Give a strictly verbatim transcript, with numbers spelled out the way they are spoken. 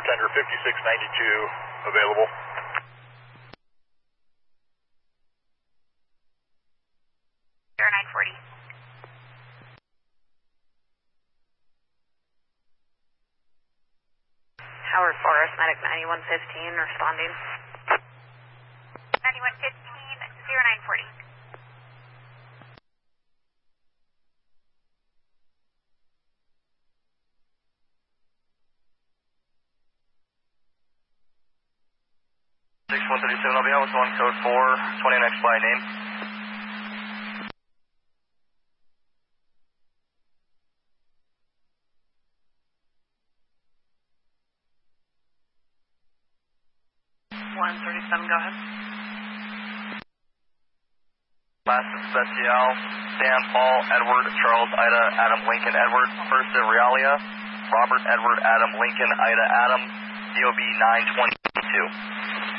tender fifty-six ninety-two available. zero nine forty. Howard Forest, medic ninety-one fifteen, responding. ninety-one fifteen, zero nine forty. six one three seven, I'll be out with one code four, twenty next flight name. one thirty-seven, go ahead. Last Special, Sam, Paul, Edward, Charles, Ida, Adam, Lincoln, Edward. First to Realia, Robert, Edward, Adam, Lincoln, Ida, Adam, D O B nine twenty-two.